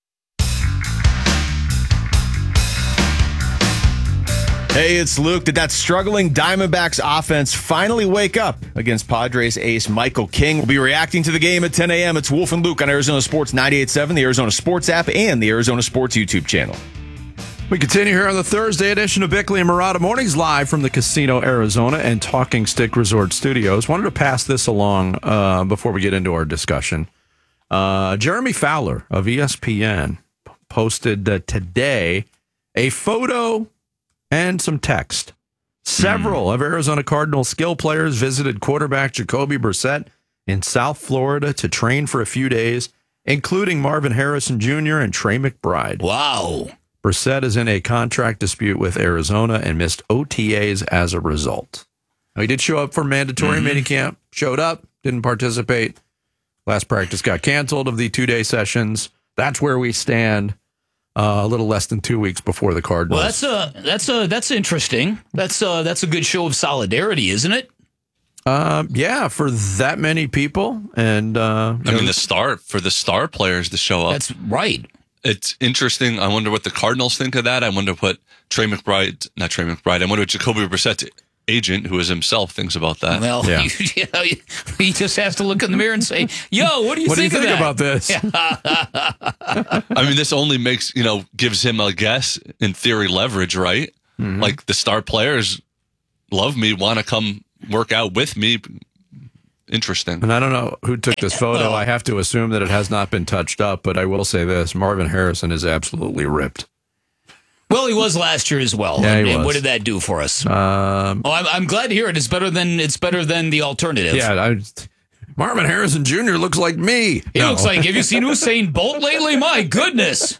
Hey, it's Luke. Did that struggling Diamondbacks offense finally wake up against Padres ace Michael King? We'll be reacting to the game at ten a.m. It's Wolf and Luke on Arizona Sports ninety-eight point seven, the Arizona Sports app, and the Arizona Sports YouTube channel. We continue here on the Thursday edition of Bickley and Murata Mornings, live from the Casino Arizona and Talking Stick Resort Studios. Wanted to pass this along uh, before we get into our discussion. Uh, Jeremy Fowler of E S P N posted uh, today a photo and some text. Several mm. of Arizona Cardinals skill players visited quarterback Jacoby Brissett in South Florida to train for a few days, including Marvin Harrison Junior and Trey McBride. Wow. Brissett is in a contract dispute with Arizona and missed O T As as a result. Now, he did show up for mandatory mm-hmm. minicamp, showed up, didn't participate. Last practice got canceled of the two-day sessions. That's where we stand uh, a little less than two weeks before the Cardinals. Well, that's uh, that's uh, that's interesting. That's uh, that's a good show of solidarity, isn't it? Uh, yeah, for that many people, and uh, I mean the star for the star players to show up. That's right. It's interesting. I wonder what the Cardinals think of that. I wonder what Trey McBride, not Trey McBride. I wonder what Jacoby Brissett's agent, who is himself, thinks about that. Well, Yeah. you, you know, he just has to look in the mirror and say, "Yo, what do you What do you think, think of about this?" I mean, this only makes, you know, gives him, I guess, in theory, leverage, right? Mm-hmm. Like the star players love me, want to come work out with me. Interesting. And I don't know who took this photo. I have to assume that it has not been touched up, but I will say this: Marvin Harrison is absolutely ripped. Well, he was last year as well. Yeah, and, he and was. what did that do for us? Um, oh, I'm, I'm glad to hear it. It's better than it's better than the alternative. yeah, I, Marvin Harrison Junior looks like me. He No. looks like. Have you seen Usain Bolt lately? My goodness.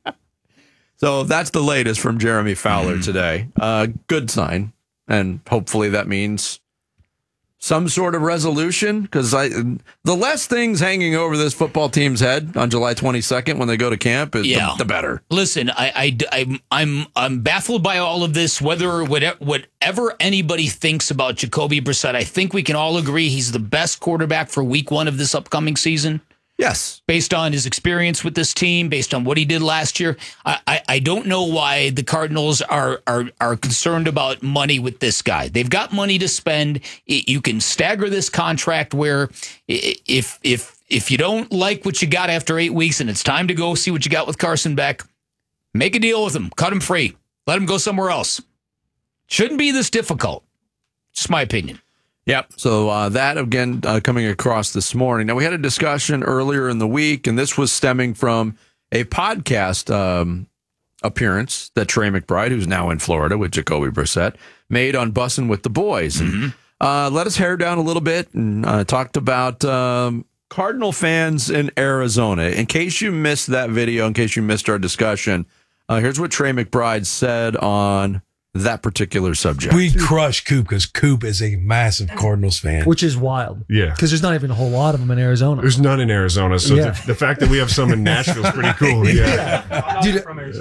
So that's the latest from Jeremy Fowler today. Uh, good sign, and hopefully that means some sort of resolution, because I the less things hanging over this football team's head on July twenty-second when they go to camp, is Yeah. the, the better. Listen, I, I, I'm, I'm, I'm baffled by all of this. Whether whatever, whatever anybody thinks about Jacoby Brissett, I think we can all agree he's the best quarterback for Week One of this upcoming season. Yes, based on his experience with this team, based on what he did last year. I, I, I don't know why the Cardinals are, are are concerned about money with this guy. They've got money to spend. You can stagger this contract where if if if you don't like what you got after eight weeks and it's time to go see what you got with Carson Beck, make a deal with him. Cut him free. Let him go somewhere else. Shouldn't be this difficult. Just my opinion. Yep. So uh, that, again, uh, coming across this morning. Now, we had a discussion earlier in the week, and this was stemming from a podcast um, appearance that Trey McBride, who's now in Florida with Jacoby Brissett, made on Bussin' with the Boys. And Mm-hmm. uh, let us hair down a little bit and uh, talked about um, Cardinal fans in Arizona. In case you missed that video, in case you missed our discussion, uh, here's what Trey McBride said on that particular subject. We crush Coop because Coop is a massive Cardinals fan. Which is wild. Yeah. Because there's not even a whole lot of them in Arizona. There's none in Arizona, so Yeah. the, the fact that we have some in Nashville is pretty cool. Yeah. Dude,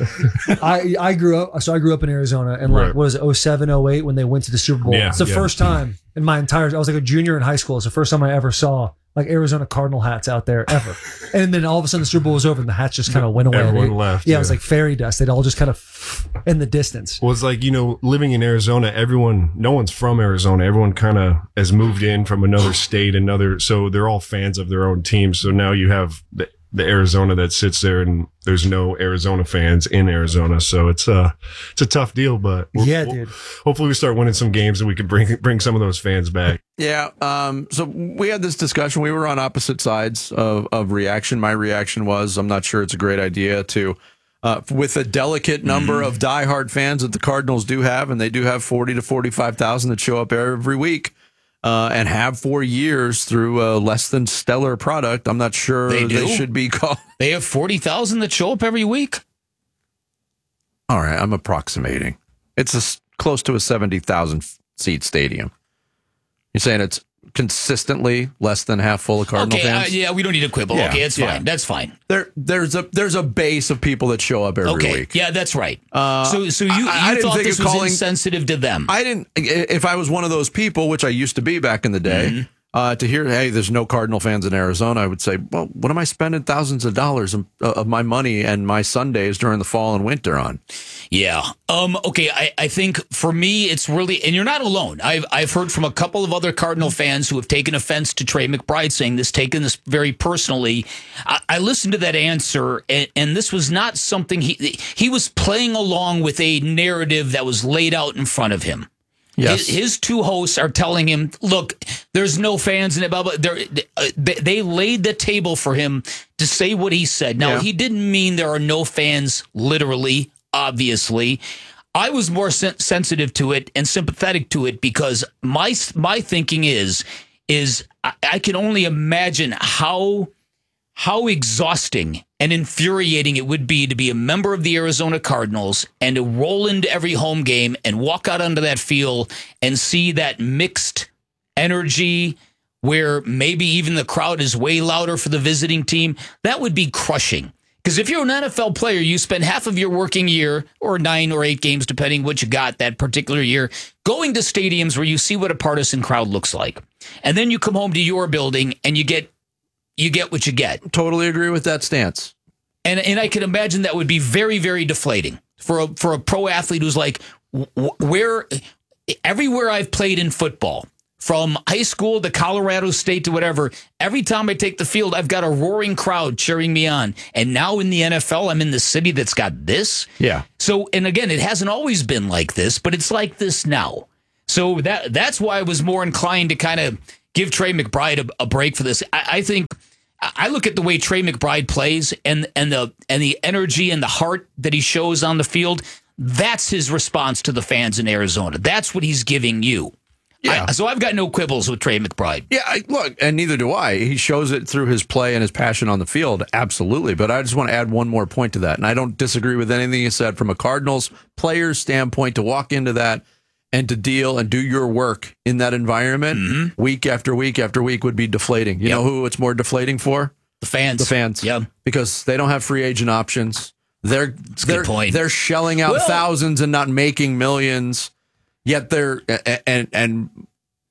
I I grew up so I grew up in Arizona and like Right. what was it, oh seven, oh eight when they went to the Super Bowl. Yeah, it's the yeah. first time in my entire I was like a junior in high school. It's the first time I ever saw like Arizona Cardinal hats out there ever. And then all of a sudden the Super Bowl was over and the hats just kind of went away. Everyone They- left, Yeah, it yeah. was like fairy dust. They'd all just kind of in the distance. Well, it's like, you know, living in Arizona, everyone, no one's from Arizona. Everyone kind of has moved in from another state, another, so they're all fans of their own team. So now you have the, the Arizona that sits there and there's no Arizona fans in Arizona. So it's a, it's a tough deal, but we're- Yeah, we'll- dude. hopefully we start winning some games and we can bring, bring some of those fans back. Yeah. Um, so we had this discussion. We were on opposite sides of, of reaction. My reaction was, I'm not sure it's a great idea to, uh, with a delicate number of diehard fans that the Cardinals do have, and they do have forty to forty-five thousand that show up every week, uh, and have for years through a less than stellar product. I'm not sure They do? should be called. They have forty thousand that show up every week. All right. I'm approximating. It's a, s- close to a seventy thousand seat stadium. You're saying it's consistently less than half full of Cardinal Okay, uh, fans? yeah, we don't need to quibble. Yeah, okay, it's yeah. fine. That's fine. There, there's a there's a base of people that show up every Okay, week. yeah, that's right. Uh, so, so you, you I- I didn't thought think this of was calling- insensitive to them? I didn't. If I was one of those people, which I used to be back in the day, Mm-hmm. uh, to hear, hey, there's no Cardinal fans in Arizona, I would say, well, what am I spending thousands of dollars of, of my money and my Sundays during the fall and winter on? Yeah. Um. Okay. I, I think for me, it's really, and you're not alone. I've I've heard from a couple of other Cardinal fans who have taken offense to Trey McBride saying this, taken this very personally. I, I listened to that answer, and, and this was not something he he was playing along with a narrative that was laid out in front of him. Yes. His, his two hosts are telling him, look, there's no fans in it. Blah, blah. They're, they, they laid the table for him to say what he said. Now, Yeah. he didn't mean there are no fans, literally, obviously. I was more sen- sensitive to it and sympathetic to it because my my thinking is, is I, I can only imagine how how exhausting and infuriating it would be to be a member of the Arizona Cardinals and to roll into every home game and walk out onto that field and see that mixed energy where maybe even the crowd is way louder for the visiting team. That would be crushing Because if you're an N F L player, you spend half of your working year, or nine or eight games, depending what you got that particular year, going to stadiums where you see what a partisan crowd looks like. And then you come home to your building and you get you get what you get. Totally agree with that stance. And and I can imagine that would be very, very deflating for a, for a pro athlete who's like, where everywhere I've played in football, from high school to Colorado State to whatever, every time I take the field, I've got a roaring crowd cheering me on. And now in the N F L, I'm in the city that's got this. Yeah. So, and again, it hasn't always been like this, but it's like this now. So that that's why I was more inclined to kind of give Trey McBride a, a break for this. I, I think I look at the way Trey McBride plays and and the and the energy and the heart that he shows on the field. That's his response to the fans in Arizona. That's what he's giving you. Yeah. I, so I've got no quibbles with Trey McBride. Yeah, I, look, and neither do I. He shows it through his play and his passion on the field, absolutely. But I just want to add one more point to that. And I don't disagree with anything you said from a Cardinals player's standpoint to walk into that and to deal and do your work in that environment mm-hmm. week after week after week would be deflating. You yep. know who it's more deflating for? The fans. The fans. Yeah. Because they don't have free agent options. They're That's a they're, good point. They're shelling out well, thousands and not making millions. Yet they're and and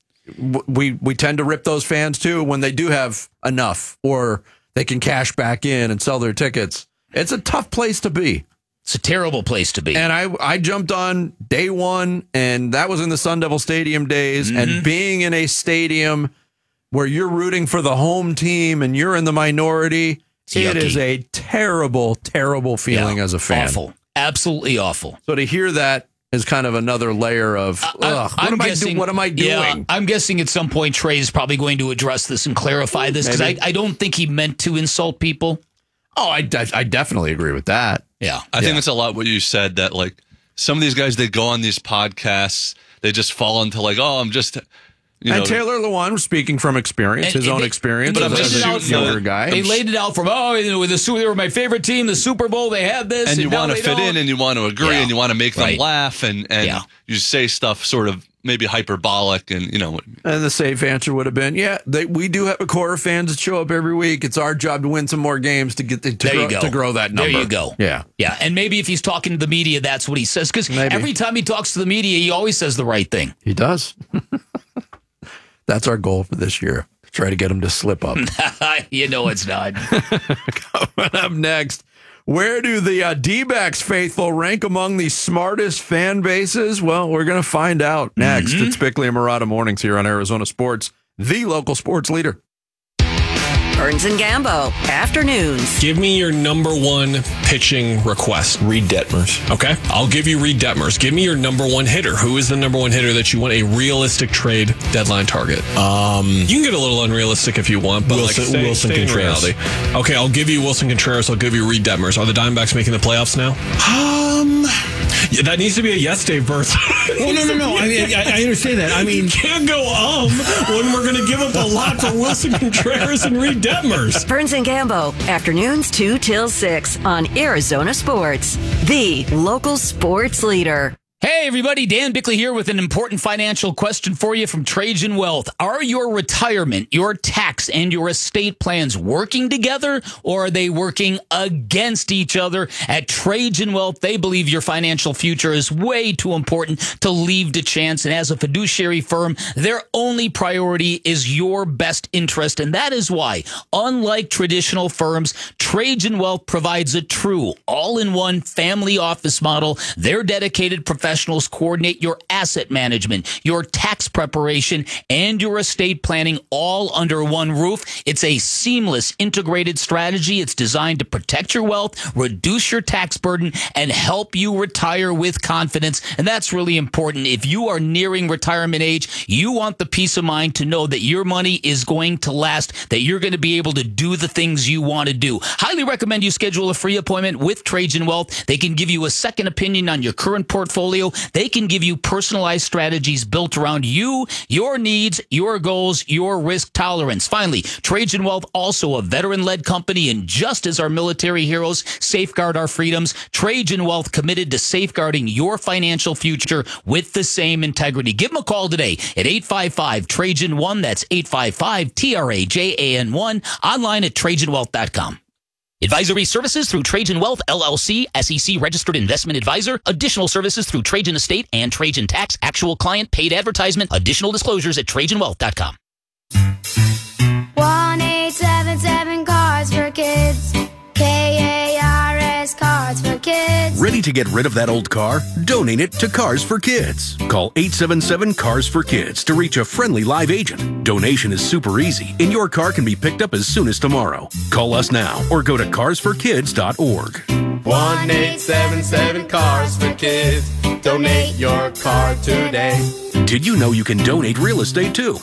we we tend to rip those fans too when they do have enough or they can cash back in and sell their tickets. It's a tough place to be. It's a terrible place to be. And I I jumped on day one, and that was in the Sun Devil Stadium days. Mm-hmm. And being in a stadium where you're rooting for the home team and you're in the minority, it's it yucky. is a terrible, terrible feeling yeah, as a fan. Awful. Absolutely awful. So to hear that is kind of another layer of, ugh, what, am guessing, I do, what am I doing? Yeah, I'm guessing at some point Trey is probably going to address this and clarify this, because I, I don't think he meant to insult people. Oh, I, I definitely agree with that. Yeah. I yeah. think that's a lot what you said, that like some of these guys, they go on these podcasts, they just fall into like, oh, I'm just... You and know, Taylor Lewan, speaking from experience, and, his and own they, experience but as, as a younger guy. They laid it out from, oh, you know, the, they were my favorite team, the Super Bowl, they had this. And, and you want to fit don't. in and you want to agree yeah, and you want to make them right. laugh and, and yeah. you say stuff sort of maybe hyperbolic and, you know. And the safe answer would have been, yeah, they, we do have a core of fans that show up every week. It's our job to win some more games to get the, to, there grow, you go. to grow that number. There you go. Yeah. Yeah. And maybe if he's talking to the media, that's what he says. Because every time he talks to the media, he always says the right thing. He does. That's our goal for this year. Try to get him to slip up. You know it's not. Coming up next, where do the uh, D-backs faithful rank among the smartest fan bases? Well, we're going to find out next. Mm-hmm. It's Bickley and Murata Mornings here on Arizona Sports, the local sports leader. Burns and Gambo, afternoons. Give me your number one pitching request. Reed Detmers. Okay. I'll give you Reed Detmers. Give me your number one hitter. Who is the number one hitter that you want a realistic trade deadline target? Um, you can get a little unrealistic if you want, but Wilson, like stay, Wilson stay in Contreras. reality. Okay, I'll give you Wilson Contreras. I'll give you Reed Detmers. Are the Diamondbacks making the playoffs now? Um, yeah, that needs to be a yes, Dave Berth. Well, no, no, no. I mean, I, I understand that. I mean, you can't go um when we're going to give up a lot for Wilson Contreras and Reed Detmers. Burns and Gambo, afternoons two till six on Arizona Sports, the local sports leader. Hey, everybody. Dan Bickley here with an important financial question for you from Trajan Wealth. Are your retirement, your tax, and your estate plans working together, or are they working against each other? At Trajan Wealth, they believe your financial future is way too important to leave to chance. And as a fiduciary firm, their only priority is your best interest. And that is why, unlike traditional firms, Trajan Wealth provides a true all-in-one family office model. Their dedicated professionals Professionals coordinate your asset management, your tax preparation, and your estate planning all under one roof. It's a seamless, integrated strategy. It's designed to protect your wealth, reduce your tax burden, and help you retire with confidence. And that's really important. If you are nearing retirement age, you want the peace of mind to know that your money is going to last, that you're going to be able to do the things you want to do. Highly recommend you schedule a free appointment with Trajan Wealth. They can give you a second opinion on your current portfolio. They can give you personalized strategies built around you, your needs, your goals, your risk tolerance. Finally, Trajan Wealth, also a veteran-led company, and just as our military heroes safeguard our freedoms, Trajan Wealth committed to safeguarding your financial future with the same integrity. Give them a call today at eight five five, Trajan one. That's eight five five, T R A J A N one. Online at Trajan Wealth dot com. Advisory services through Trajan Wealth, L L C, S E C registered investment advisor. Additional services through Trajan Estate and Trajan Tax. Actual client paid advertisement. Additional disclosures at trajan wealth dot com. one eight seven seven Cars for Kids. K A R S Cars for Kids. Ready to get rid of that old car? Donate it to Cars for Kids. Call eight seven seven Cars for Kids to reach a friendly live agent. Donation is super easy, and your car can be picked up as soon as tomorrow. Call us now or go to cars for kids dot org. one eight seven seven Cars for Kids. Donate your car today. Did you know you can donate real estate too?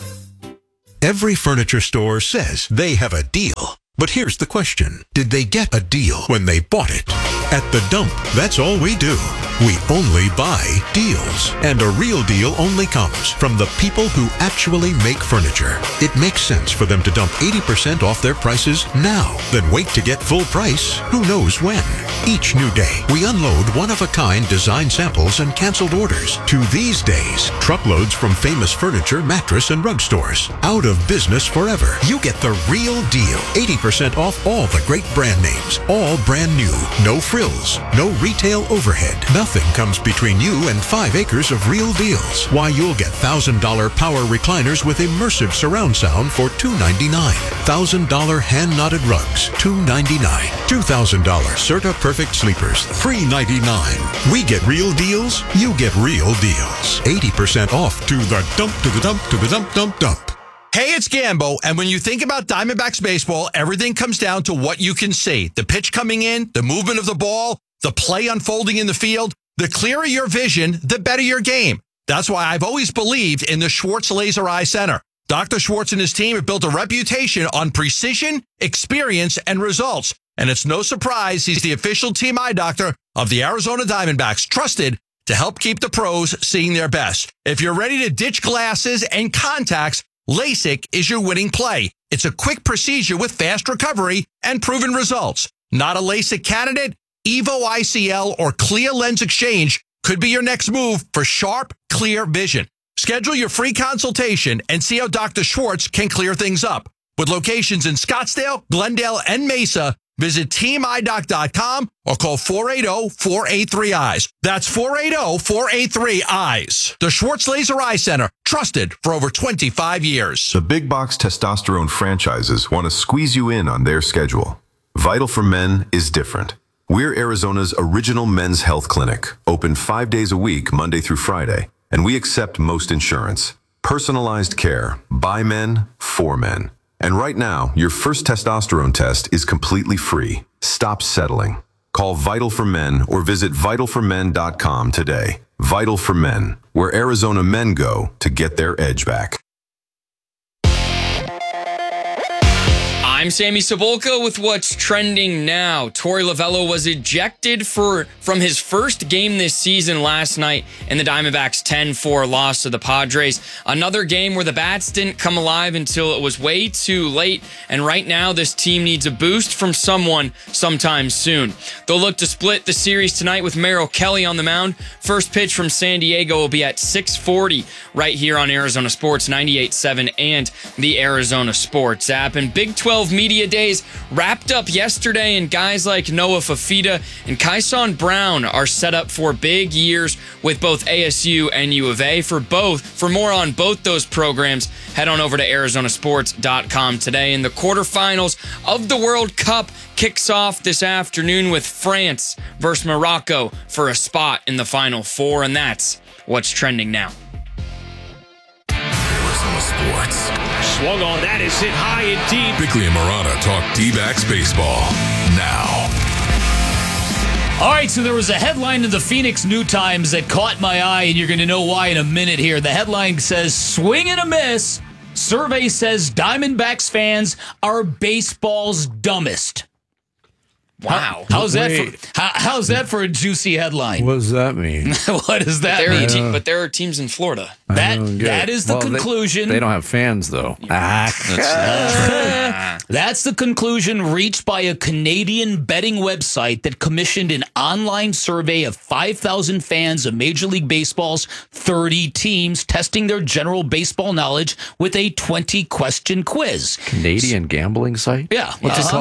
Every furniture store says they have a deal. But here's the question. Did they get a deal when they bought it? At The Dump, that's all we do. We only buy deals. And a real deal only comes from the people who actually make furniture. It makes sense for them to dump eighty percent off their prices now, then wait to get full price who knows when. Each new day, we unload one-of-a-kind design samples and canceled orders to these days, truckloads from famous furniture, mattress, and rug stores. Out of business forever. You get the real deal. eighty percent off all the great brand names. All brand new. No frills. No retail overhead. Nothing comes between you and five acres of real deals. Why, you'll get one thousand dollars power recliners with immersive surround sound for two hundred ninety-nine dollars. one thousand dollars hand-knotted rugs, two hundred ninety-nine dollars. two thousand dollars Serta Perfect sleepers, three hundred ninety-nine dollars. We get real deals, you get real deals. eighty percent off to the dump, to the dump, to the dump, dump, dump. Hey, it's Gambo, and when you think about Diamondbacks baseball, everything comes down to what you can see. The pitch coming in, the movement of the ball, the play unfolding in the field. The clearer your vision, the better your game. That's why I've always believed in the Schwartz Laser Eye Center. Doctor Schwartz and his team have built a reputation on precision, experience, and results. And it's no surprise he's the official team eye doctor of the Arizona Diamondbacks, trusted to help keep the pros seeing their best. If you're ready to ditch glasses and contacts, LASIK is your winning play. It's a quick procedure with fast recovery and proven results. Not a LASIK candidate? Evo I C L or Clear Lens Exchange could be your next move for sharp, clear vision. Schedule your free consultation and see how Doctor Schwartz can clear things up. With locations in Scottsdale, Glendale, and Mesa, visit team eye doc dot com or call four eight zero, four eight three, eyes. That's four eight zero, four eight three, eyes. The Schwartz Laser Eye Center, trusted for over twenty-five years. The big box testosterone franchises want to squeeze you in on their schedule. Vital for Men is different. We're Arizona's original men's health clinic, open five days a week, Monday through Friday, and we accept most insurance. Personalized care, by men, for men. And right now, your first testosterone test is completely free. Stop settling. Call Vital for Men or visit vital for men dot com today. Vital for Men, where Arizona men go to get their edge back. I'm Sammy Cebulka with what's trending now. Torey Lovullo was ejected for from his first game this season last night in the Diamondbacks' ten four loss to the Padres. Another game where the bats didn't come alive until it was way too late, and right now this team needs a boost from someone sometime soon. They'll look to split the series tonight with Merrill Kelly on the mound. First pitch from San Diego will be at six forty right here on Arizona Sports ninety-eight point seven and the Arizona Sports app. And Big twelve Media Days wrapped up yesterday, and guys like Noah Fafita and Kyson Brown are set up for big years with both A S U and U of A. For both, for more on both those programs, head on over to arizona sports dot com today. And the quarterfinals of the World Cup kicks off this afternoon with France versus Morocco for a spot in the Final Four, and that's what's trending now. Arizona Sports. Swung on, that is hit high and deep. Bickley and Marana talk D-backs baseball now. All right, so there was a headline in the Phoenix New Times that caught my eye, and you're going to know why in a minute here. The headline says, swing and a miss. Survey says Diamondbacks fans are baseball's dumbest. Wow. How, how's, that for, how, how's that for a juicy headline? What does that mean? What does that but mean? Te- but there are teams in Florida. That That is the well, conclusion. They, they don't have fans, though. Ah. That's the conclusion reached by a Canadian betting website that commissioned an online survey of five thousand fans of Major League Baseball's thirty teams, testing their general baseball knowledge with a twenty-question quiz. Canadian gambling site? Yeah. What's uh-huh. it called?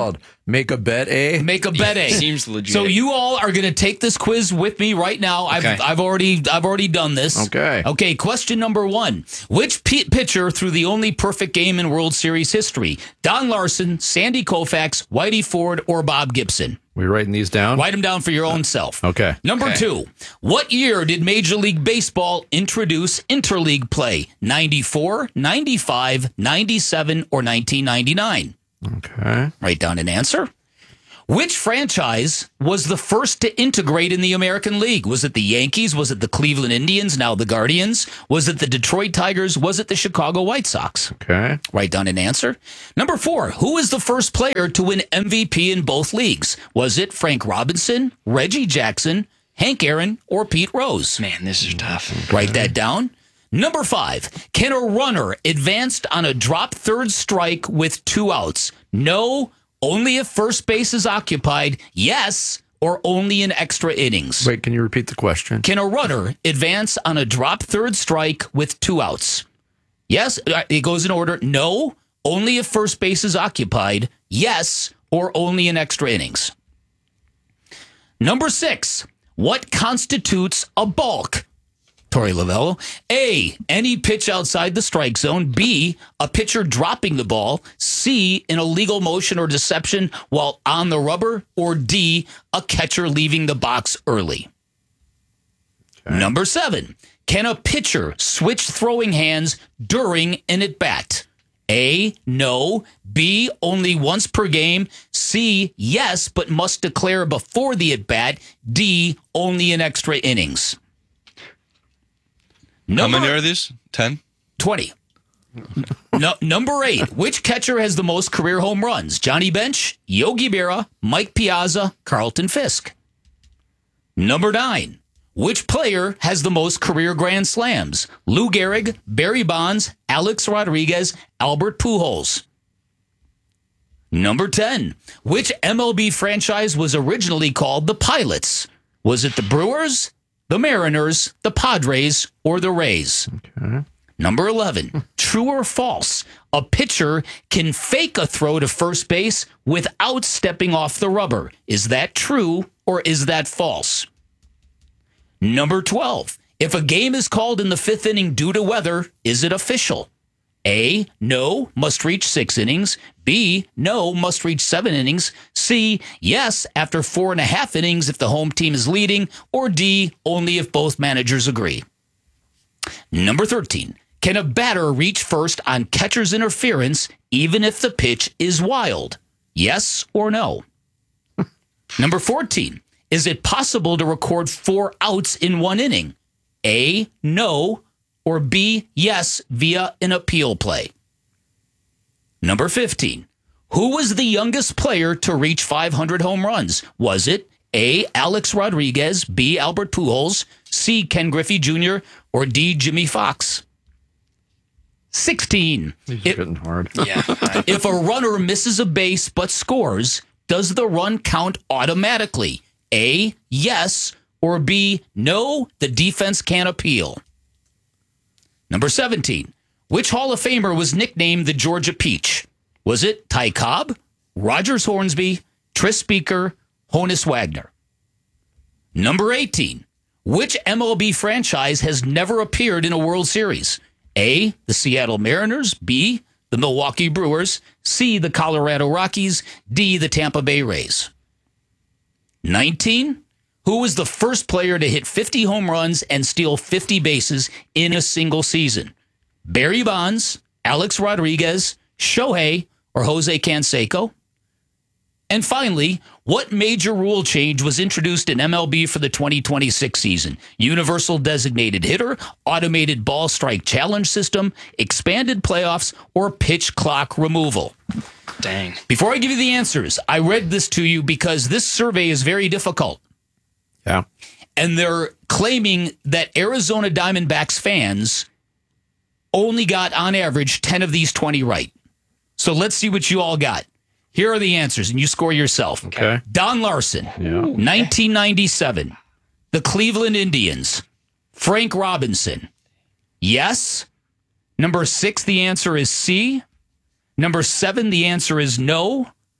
Make a bet, A? Make a bet, A. Seems legit. So you all are going to take this quiz with me right now. I've Okay. I've already I've already done this. Okay. Okay, question number one. Which p- pitcher threw the only perfect game in World Series history? Don Larson, Sandy Koufax, Whitey Ford, or Bob Gibson? We writing these down? Write them down for your own self. Okay. Number Okay. two. What year did Major League Baseball introduce interleague play? ninety-four, ninety-five, ninety-seven, or nineteen ninety-nine? Okay. Write down an answer. Which franchise was the first to integrate in the American League? Was it the Yankees? Was it the Cleveland Indians, now the Guardians? Was it the Detroit Tigers? Was it the Chicago White Sox? Okay. Write down an answer. Number four, who was the first player to win M V P in both leagues? Was it Frank Robinson, Reggie Jackson, Hank Aaron, or Pete Rose? Man, this is tough. Write that down. Number five, can a runner advance on a drop third strike with two outs? No, only if first base is occupied. Yes, or only in extra innings. Wait, can you repeat the question? Can a runner advance on a drop third strike with two outs? Yes, it goes in order. No, only if first base is occupied. Yes, or only in extra innings. Number six, what constitutes a balk? Torey Lovello. A, any pitch outside the strike zone. B, a pitcher dropping the ball. C, an illegal motion or deception while on the rubber. Or D, a catcher leaving the box early. Okay. Number seven, can a pitcher switch throwing hands during an at-bat? A, no. B, only once per game. C, yes, but must declare before the at-bat. D, only in extra innings. Number, How many are these? Ten? twenty. No, number eight. Which catcher has the most career home runs? Johnny Bench, Yogi Berra, Mike Piazza, Carlton Fisk. Number nine. Which player has the most career grand slams? Lou Gehrig, Barry Bonds, Alex Rodriguez, Albert Pujols. Number ten. Which M L B franchise was originally called the Pilots? Was it the Brewers, the Mariners, the Padres, or the Rays? Okay. Number eleven, true or false? A pitcher can fake a throw to first base without stepping off the rubber. Is that true or is that false? Number twelve, if a game is called in the fifth inning due to weather, is it official? A, no, must reach six innings. B, no, must reach seven innings. C, yes, after four and a half innings if the home team is leading. Or D, only if both managers agree. Number thirteen, can a batter reach first on catcher's interference even if the pitch is wild? Yes or no? Number fourteen, is it possible to record four outs in one inning? A, no, or B, yes, via an appeal play. Number fifteen, who was the youngest player to reach five hundred home runs? Was it A, Alex Rodriguez, B, Albert Pujols, C, Ken Griffey Junior, or D, Jimmy Fox? sixteen. These It- are getting hard. Yeah. if a runner misses a base but scores, does the run count automatically? A, yes, or B, no, the defense can't appeal. Number seventeen, which Hall of Famer was nicknamed the Georgia Peach? Was it Ty Cobb, Rogers Hornsby, Tris Speaker, Honus Wagner? Number eighteen, which M L B franchise has never appeared in a World Series? A, the Seattle Mariners, B, the Milwaukee Brewers, C, the Colorado Rockies, D, the Tampa Bay Rays. nineteen, who was the first player to hit fifty home runs and steal fifty bases in a single season? Barry Bonds, Alex Rodriguez, Shohei, or Jose Canseco? And finally, what major rule change was introduced in M L B for the twenty twenty-six season? Universal designated hitter, automated ball strike challenge system, expanded playoffs, or pitch clock removal? Dang. Before I give you the answers, I read this to you because this survey is very difficult. Yeah. And they're claiming that Arizona Diamondbacks fans only got, on average, ten of these twenty right. So let's see what you all got. Here are the answers, and you score yourself. Okay. Don Larson, Yeah. nineteen ninety-seven. The Cleveland Indians. Frank Robinson. Yes. Number six, the answer is C. Number seven, the answer is no.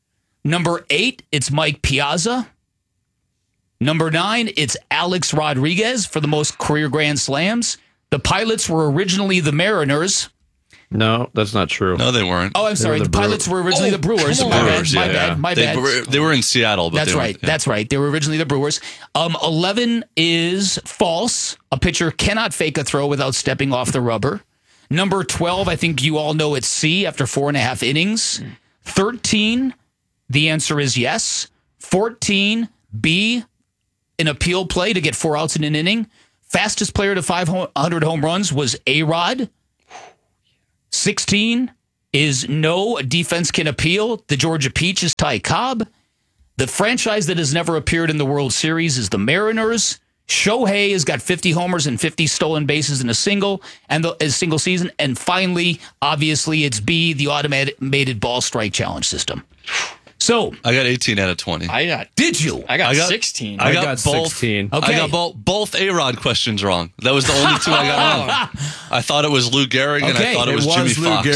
Number eight, it's Mike Piazza. Number nine, it's Alex Rodriguez for the most career Grand Slams. The Pilots were originally the Mariners. No, that's not true. No, they weren't. Oh, I'm sorry. were The, the Pilots were originally Oh, the Brewers. come My on. bad. Brewers, My yeah, bad. yeah. My they bad. Were, they were in Seattle. But That's they right. weren't- yeah. That's right. They were originally the Brewers. Um, eleven is false. A pitcher cannot fake a throw without stepping off the rubber. Number twelve, I think you all know it's C after four and a half innings. thirteen, the answer is yes. fourteen, B, an appeal play to get four outs in an inning. Fastest player to five hundred home runs was A-Rod. sixteen is no, a defense can appeal. The Georgia Peach is Ty Cobb. The franchise that has never appeared in the World Series is the Mariners. Shohei has got fifty homers and fifty stolen bases in a single and the, a single season. And finally, obviously, it's B, the automated ball strike challenge system. So I got eighteen out of twenty. I got. Did you? I got, I got- sixteen. I I got, got both. sixteen. Okay. I got both both A-Rod questions wrong. That was the only two I got wrong. I thought it was Lou Gehrig and Okay. I thought it It was, was Jimmy Lou Fox.